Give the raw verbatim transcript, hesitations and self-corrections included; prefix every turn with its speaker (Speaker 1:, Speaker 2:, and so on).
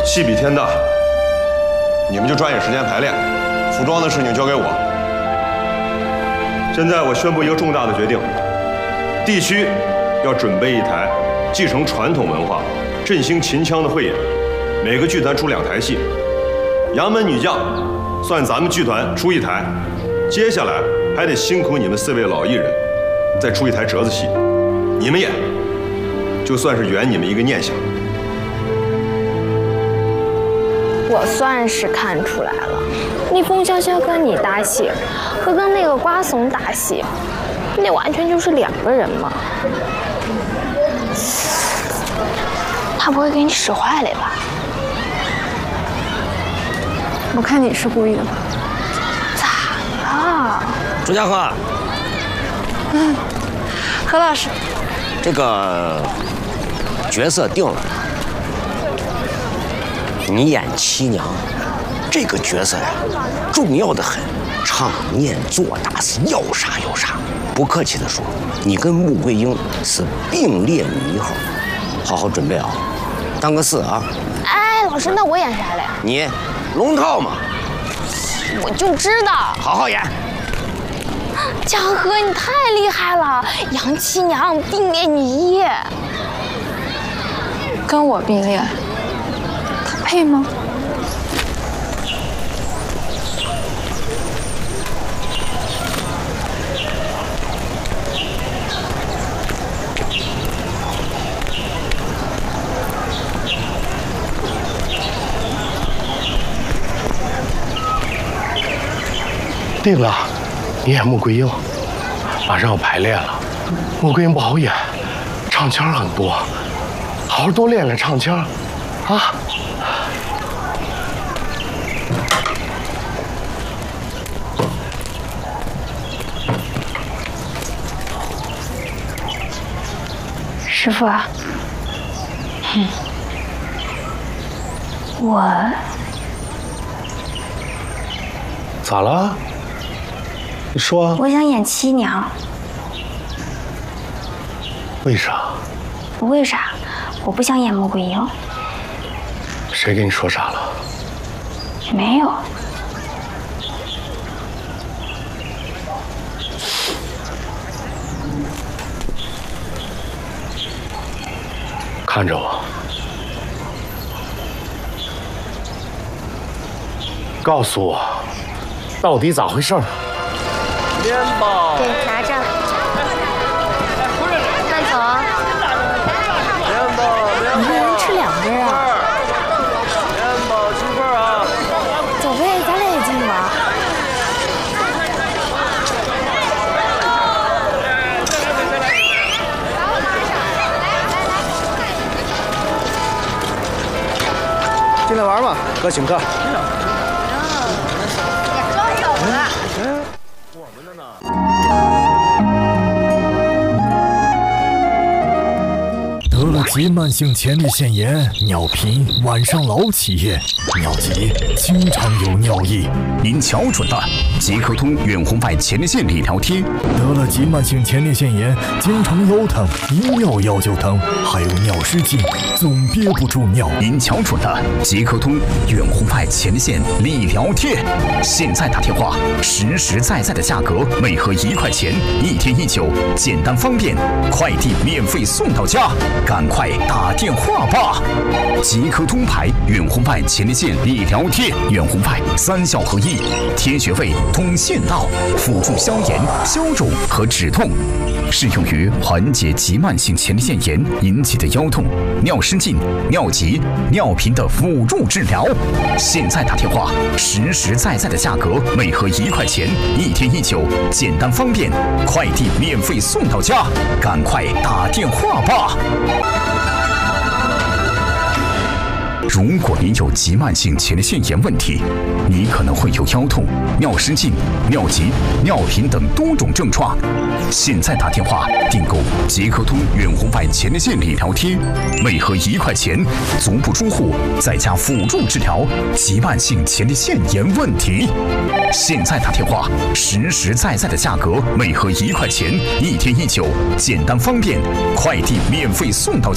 Speaker 1: 戏比天大，你们就抓紧时间排练，服装的事情交给我。现在我宣布一个重大的决定：地区要准备一台继承传统文化、振兴秦腔的汇演，每个剧团出两台戏。杨门女将算咱们剧团出一台，接下来还得辛苦你们四位老艺人再出一台折子戏，你们演，就算是圆你们一个念想。
Speaker 2: 我算是看出来了，逆风潇潇跟你搭戏，和跟那个瓜怂搭戏，那完全就是两个人嘛。他不会给你使坏了吧？
Speaker 3: 我看你是故意的吧？
Speaker 2: 咋了？
Speaker 4: 朱家河，
Speaker 3: 嗯，何老师，
Speaker 4: 这个角色定了，你演七娘，这个角色呀，重要的很，唱念做打是要杀有杀。不客气的说，你跟穆桂英是并列女一号，好好准备啊，当个四啊。
Speaker 2: 哎，老师，那我演啥嘞？
Speaker 4: 你龙套嘛。
Speaker 2: 我就知道。
Speaker 4: 好好演。
Speaker 2: 江河，你太厉害了，杨七娘并列女一。
Speaker 3: 跟我并列，他配吗？
Speaker 5: 定了，你演穆桂英，马上要排练了。穆桂英不好演，唱腔很多，好好多练练唱腔，啊！
Speaker 2: 师傅啊，哼，我
Speaker 5: 咋了？你说。
Speaker 2: 我想演七娘。
Speaker 5: 为啥？
Speaker 2: 不为啥，我不想演穆桂英。
Speaker 5: 谁跟你说啥了？
Speaker 2: 没有。
Speaker 5: 看着我，告诉我，到底咋回事？
Speaker 6: 面包。
Speaker 2: 对，拿着。慢走啊。
Speaker 6: 面包，面包。
Speaker 2: 你一人吃两根啊？
Speaker 6: 面包几份啊？
Speaker 2: 走呗，咱俩也进去玩。
Speaker 6: 进来玩吧，哥请客。
Speaker 7: 得了急慢性前列腺炎，尿频，晚上老起夜，尿急，经常有尿意。
Speaker 8: 您瞧准了，即刻通远红外前列腺理疗贴。
Speaker 7: 得了急慢性前列腺炎，经常腰疼，一尿药就疼，还有尿失禁，总憋不住尿。
Speaker 8: 您瞧准了，即刻通远红外前列腺理疗贴。现在打电话，实实在在的价格，每盒一块钱，一天一九，简单方便，快递免费送到家。赶快打电话吧！即刻通牌远红外前列腺理疗贴，远红外三效合一，贴穴位通腺道，辅助消炎、消肿和止痛，适用于缓解急慢性前列腺炎引起的腰痛、尿失禁、尿急、尿频的辅助治疗。现在打电话，实实在在的价格，每盒一块钱，一天一九，简单方便，快递免费送到家。赶快打电话吧！如果您有急慢性前列腺炎问题，你可能会有腰痛、尿失禁、尿急、尿频等多种症状。现在打电话订购即刻通远红外前列腺理疗贴，每盒一块钱，足不出户，在家辅助治疗急慢性前列腺炎问题。现在打电话，实实在在的价格，每盒一块钱，一天一九，简单方便，快递免费送到家。